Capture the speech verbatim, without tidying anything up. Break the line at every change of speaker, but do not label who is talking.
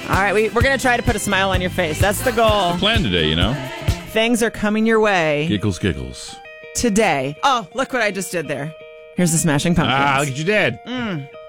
All right, we, we're going to try to put a smile on your face. That's the goal.
Plan today, you know.
Things are coming your way.
Giggles, giggles.
Today. Oh, look what I just did there. Here's the Smashing Pumpkins.
Ah, look at you did.
Mm.